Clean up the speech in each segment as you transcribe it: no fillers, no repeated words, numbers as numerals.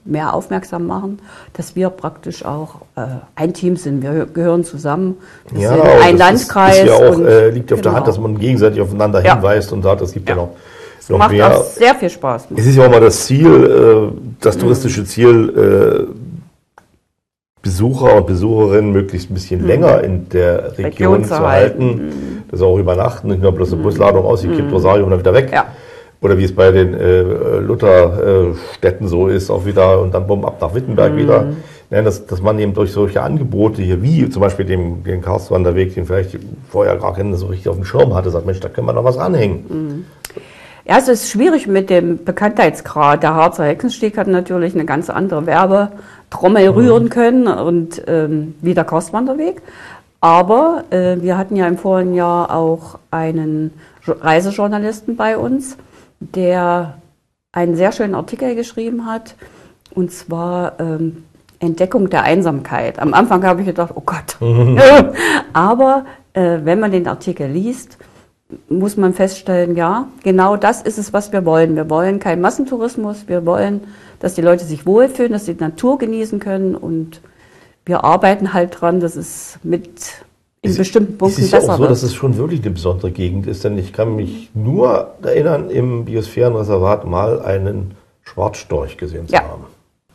mehr aufmerksam machen, dass wir praktisch auch ein Team sind. Wir gehören zusammen. Wir sind ein Landkreis. Ist ja auch, liegt auf der Hand, dass man gegenseitig aufeinander hinweist und sagt, es gibt ja noch macht mehr. Auch sehr viel Spaß. Es ist ja auch mal das Ziel, das touristische Ziel, Besucher und Besucherinnen möglichst ein bisschen länger in der Region zu halten. Das auch übernachten, nicht nur bloß eine Busladung ausgekippt, Rosario und dann wieder weg. Ja. Oder wie es bei den Lutherstädten so ist, auch wieder und dann bumm ab nach Wittenberg wieder. Nein, dass man eben durch solche Angebote hier, wie zum Beispiel den Karlswanderweg, den vielleicht vorher gar keiner so richtig auf dem Schirm hatte, sagt, Mensch, da können wir noch was ranhängen. Ja, es ist schwierig mit dem Bekanntheitsgrad. Der Harzer Hexensteg hat natürlich eine ganz andere Werbetrommel rühren können und wie der Karlswanderweg. Aber wir hatten ja im vorigen Jahr auch einen Reisejournalisten bei uns, der einen sehr schönen Artikel geschrieben hat, und zwar Entdeckung der Einsamkeit. Am Anfang habe ich gedacht, oh Gott. Aber wenn man den Artikel liest, muss man feststellen, ja, genau das ist es, was wir wollen. Wir wollen keinen Massentourismus, wir wollen, dass die Leute sich wohlfühlen, dass sie die Natur genießen können, und wir arbeiten halt dran, dass es in bestimmten Punkten besser wird. Es ist ja auch so, dass es schon wirklich eine besondere Gegend ist, denn ich kann mich nur erinnern, im Biosphärenreservat mal einen Schwarzstorch gesehen zu haben.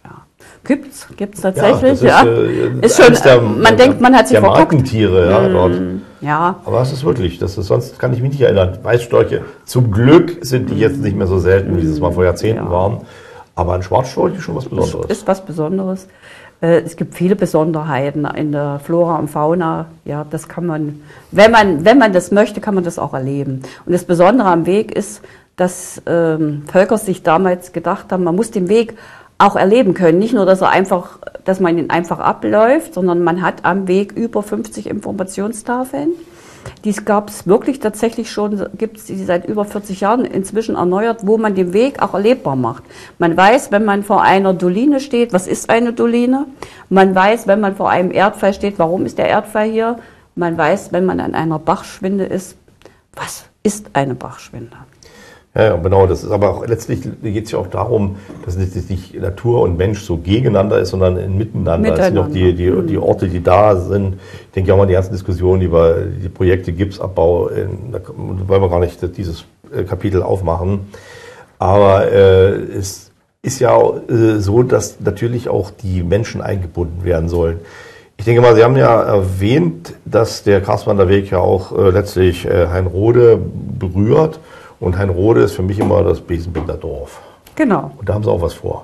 Gibt's tatsächlich, ja. Ist schon, man denkt, man hat sich verguckt. Markentiere, dort. Ja. Aber es ist wirklich, sonst kann ich mich nicht erinnern. Weißstorche, zum Glück sind die jetzt nicht mehr so selten, wie es mal vor Jahrzehnten waren. Aber ein Schwarzstorch ist schon was Besonderes. Ist was Besonderes. Es gibt viele Besonderheiten in der Flora und Fauna. Ja, das kann man, wenn man das möchte, kann man das auch erleben. Und das Besondere am Weg ist, dass Völker sich damals gedacht haben, man muss den Weg auch erleben können. Nicht nur, dass man ihn einfach abläuft, sondern man hat am Weg über 50 Informationstafeln. Dies gab es wirklich tatsächlich schon, gibt es die seit über 40 Jahren inzwischen erneuert, wo man den Weg auch erlebbar macht. Man weiß, wenn man vor einer Doline steht, was ist eine Doline? Man weiß, wenn man vor einem Erdfall steht, warum ist der Erdfall hier? Man weiß, wenn man an einer Bachschwinde ist, was ist eine Bachschwinde? Ja, genau, das ist aber auch letztlich geht es ja auch darum, dass nicht Natur und Mensch so gegeneinander ist, sondern miteinander. Es sind auch die Orte, die da sind. Ich denke auch mal die ganzen Diskussionen über die Projekte Gipsabbau, da wollen wir gar nicht dieses Kapitel aufmachen. Aber es ist ja auch so, dass natürlich auch die Menschen eingebunden werden sollen. Ich denke mal, Sie haben ja erwähnt, dass der Karlswanderweg ja auch letztlich Hainrode berührt. Und Hainrode ist für mich immer das Besenbinder Dorf. Genau. Und da haben Sie auch was vor.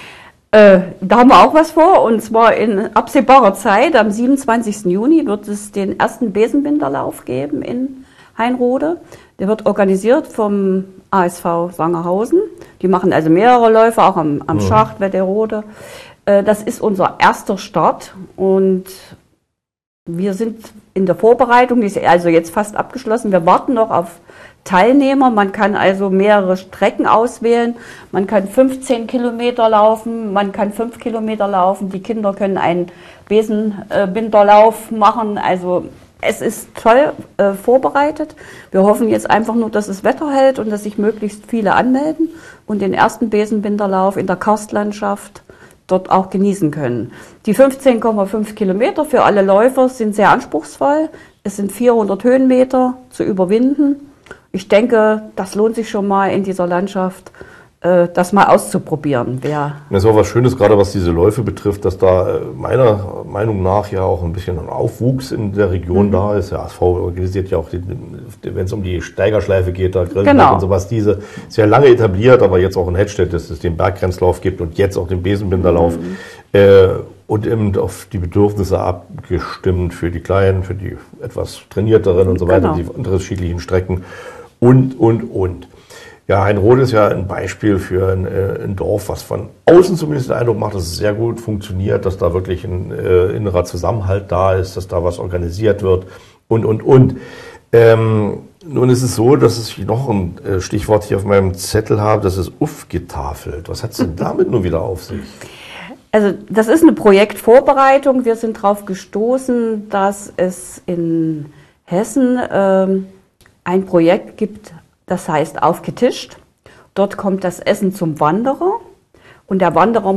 Da haben wir auch was vor, und zwar in absehbarer Zeit. Am 27. Juni wird es den ersten Besenbinderlauf geben in Hainrode. Der wird organisiert vom ASV Sangerhausen. Die machen also mehrere Läufe, auch am Schacht, Wetterode. Das ist unser erster Start, und wir sind in der Vorbereitung, die ist also jetzt fast abgeschlossen. Wir warten noch auf Teilnehmer. Man kann also mehrere Strecken auswählen. Man kann 15 Kilometer laufen, man kann 5 Kilometer laufen. Die Kinder können einen Besenbinderlauf machen. Also es ist toll vorbereitet. Wir hoffen jetzt einfach nur, dass das Wetter hält und dass sich möglichst viele anmelden und den ersten Besenbinderlauf in der Karstlandschaft dort auch genießen können. Die 15,5 Kilometer für alle Läufer sind sehr anspruchsvoll. Es sind 400 Höhenmeter zu überwinden. Ich denke, das lohnt sich schon mal in dieser Landschaft, das mal auszuprobieren. Das ist auch was Schönes, gerade was diese Läufe betrifft, dass da meiner Meinung nach ja auch ein bisschen ein Aufwuchs in der Region da ist. Der ASV organisiert ja auch, wenn es um die Steigerschleife geht, da Grillberg und sowas, diese ist ja lange etabliert, aber jetzt auch in Hettstedt, dass es den Berggrenzlauf gibt und jetzt auch den Besenbinderlauf. Und eben auf die Bedürfnisse abgestimmt für die Kleinen, für die etwas trainierteren und so weiter, die unterschiedlichen Strecken und. Ja, Hainrode ist ja ein Beispiel für ein Dorf, was von außen zumindest den Eindruck macht, dass es sehr gut funktioniert, dass da wirklich ein innerer Zusammenhalt da ist, dass da was organisiert wird und. Nun ist es so, dass ich noch ein Stichwort hier auf meinem Zettel habe, das ist aufgetafelt. Was hat es denn damit nun wieder auf sich? Also das ist eine Projektvorbereitung. Wir sind darauf gestoßen, dass es in Hessen ein Projekt gibt, das heißt Aufgetischt. Dort kommt das Essen zum Wanderer, und der Wanderer